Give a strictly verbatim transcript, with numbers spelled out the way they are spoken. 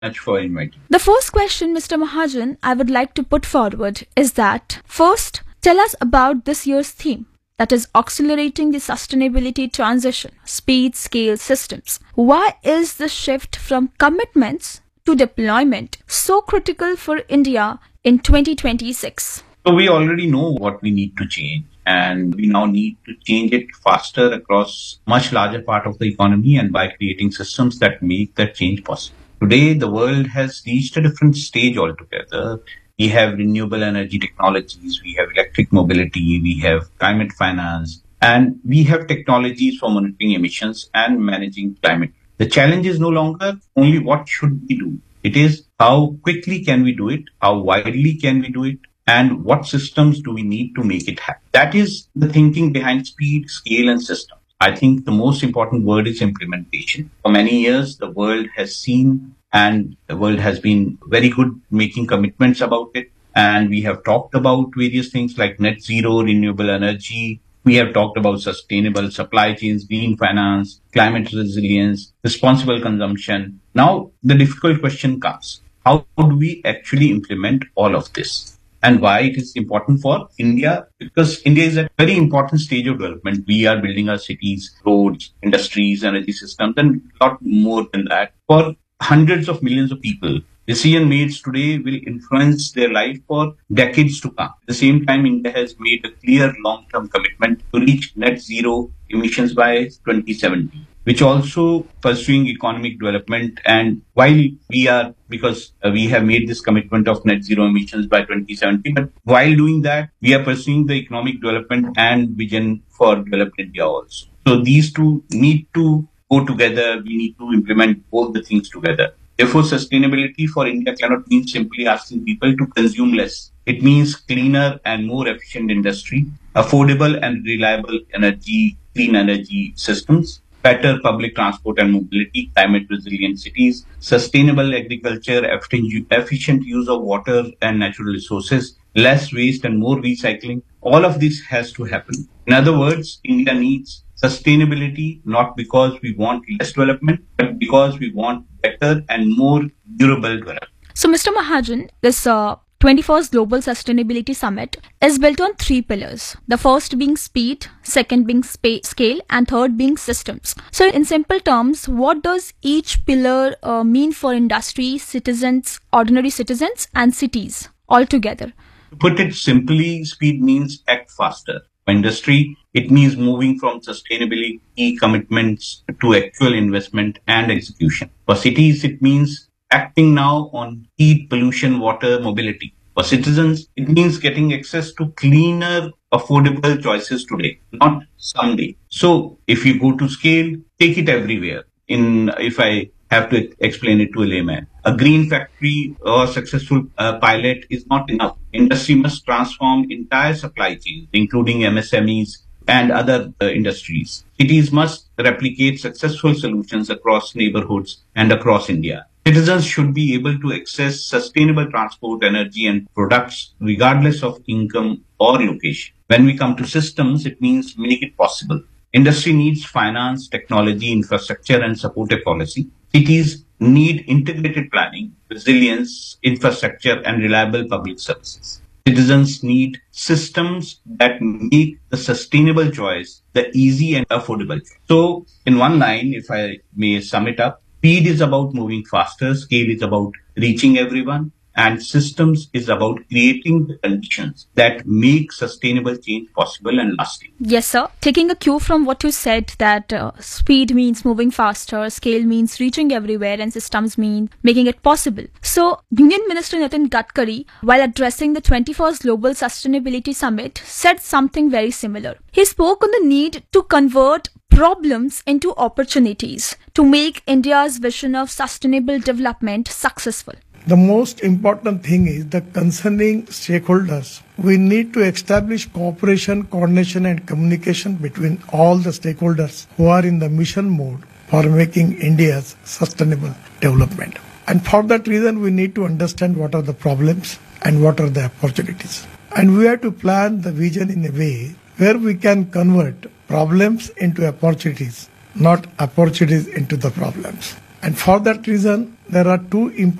much for inviting. The first question, Mister Mahajan, I would like to put forward is that, first, tell us about this year's theme, that is accelerating the sustainability transition, speed, scale, systems. Why is the shift from commitments to deployment so critical for India in twenty twenty-six? So we already know what we need to change, and we now need to change it faster across much larger part of the economy and by creating systems that make that change possible. Today, the world has reached a different stage altogether. We have renewable energy technologies, we have electric mobility, we have climate finance, and we have technologies for monitoring emissions and managing climate. The challenge is no longer only what should we do. It is how quickly can we do it, how widely can we do it, and what systems do we need to make it happen. That is the thinking behind speed, scale, and system. I think the most important word is implementation. For many years, the world has seen and the world has been very good making commitments about it. And we have talked about various things like net zero, renewable energy. We have talked about sustainable supply chains, green finance, climate resilience, responsible consumption. Now, the difficult question comes. How do we actually implement all of this? And why it is important for India? Because India is at a very important stage of development. We are building our cities, roads, industries, energy systems, and a lot more than that for hundreds of millions of people. Decision made today will influence their life for decades to come. At the same time, India has made a clear long-term commitment to reach net zero emissions by twenty seventy, which also pursuing economic development. And while we are, because we have made this commitment of net zero emissions by twenty seventy, but while doing that, we are pursuing the economic development and vision for developed India also. So these two need to go together. We need to implement both the things together. Therefore, sustainability for India cannot mean simply asking people to consume less. It means cleaner and more efficient industry, affordable and reliable energy, clean energy systems, better public transport and mobility, climate resilient cities, sustainable agriculture, efficient use of water and natural resources, less waste and more recycling. All of this has to happen. In other words, India needs sustainability not because we want less development, but because we want better and more durable development. So, Mister Mahajan, this uh, twenty-first Global Sustainability Summit is built on three pillars. The first being speed, second being spa- scale, and third being systems. So, in simple terms, what does each pillar uh, mean for industry, citizens, ordinary citizens, and cities altogether? To put it simply, speed means act faster. For industry, it means moving from sustainability commitments to actual investment and execution. For cities, it means acting now on heat, pollution, water, mobility. For citizens, it means getting access to cleaner, affordable choices today, not someday. So if you go to scale, take it everywhere. In, if I have to explain it to a layman, a green factory or successful uh, pilot is not enough. Industry must transform entire supply chains, including M S M Es and other uh, industries. Cities must replicate successful solutions across neighborhoods and across India. Citizens should be able to access sustainable transport, energy, and products regardless of income or location. When we come to systems, it means make it possible. Industry needs finance, technology, infrastructure, and supportive policy. Cities need integrated planning, resilience, infrastructure, and reliable public services. Citizens need systems that make the sustainable choice the easy and affordable choice. So, in one line, if I may sum it up, speed is about moving faster, scale is about reaching everyone, and systems is about creating the conditions that make sustainable change possible and lasting. Yes, sir. Taking a cue from what you said, that uh, speed means moving faster, scale means reaching everywhere, and systems mean making it possible. So, Union Minister Nitin Gadkari, while addressing the twenty-first Global Sustainability Summit, said something very similar. He spoke on the need to convert problems into opportunities to make India's vision of sustainable development successful. The most important thing is the concerning stakeholders. We need to establish cooperation, coordination and communication between all the stakeholders who are in the mission mode for making India's sustainable development. And for that reason, we need to understand what are the problems and what are the opportunities. And we have to plan the vision in a way where we can convert problems into opportunities, not opportunities into the problems. And for that reason, there are two important